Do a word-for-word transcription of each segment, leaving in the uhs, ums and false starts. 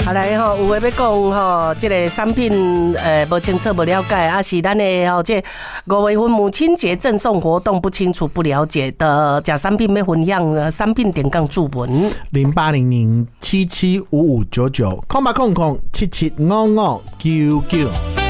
好来吼，有话要讲吼，这个产品呃不清楚不了解，啊是咱的吼这五月份母亲节赠送活动不清楚不了解的假产品要分享，产品点杠注文零八零零七七五五九九空八空空七七五五九九。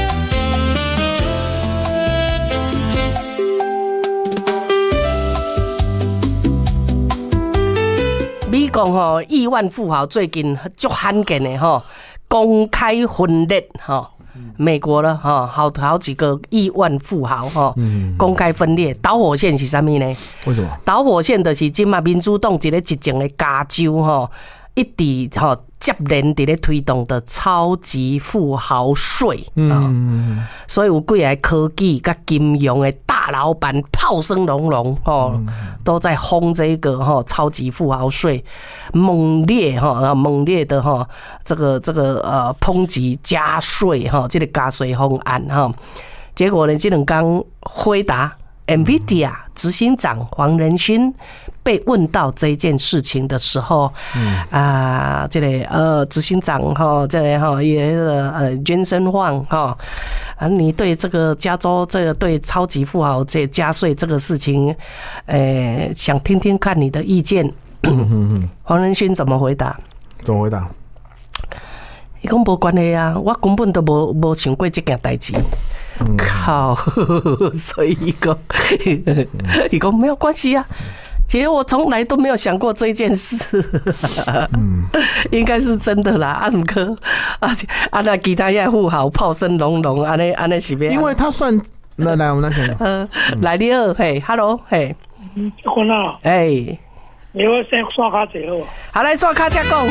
美国吼亿万富豪最近足罕见的吼公开分裂吼，美国了吼好好几个亿万富豪吼公开分裂，导火线是啥物呢？ 为什么？ 导火线就是今嘛民主党一个执政的加州吼，一直吼接连伫咧推动的超级富豪税，嗯，所以有几个科技甲金融的大老板炮声隆隆哦，都在轰这个哈超级富豪税，猛烈哈猛烈的哈这个这个呃抨击加税哈这个加税方案哈，结果呢这两天回答 NVIDIA 执行长黄仁勋。被问到这件事情的时候，嗯啊，这个呃执行长哈，这个哈也呃 Jensen Huang 哈啊，你对这个加州这个对超级富豪这加税这个事情，呃，想听听看你的意见。黄仁勋怎么回答？ 怎么回答？ 伊讲无关系啊，我根本都无无想过这件代志。嗯、靠，所以伊讲，伊讲没有关系啊。其实我从来都没有想过这件事，嗯，应该是真的啦。啊，不过啊啊，那其他遐富豪炮声隆隆，安尼安尼是咩？ 因为他算来来，我们来想， 嗯，来你好，嘿 ，Hello， 嘿， 嗯，结婚啦， 哎， 你我先刷卡者好， 好来刷卡再讲。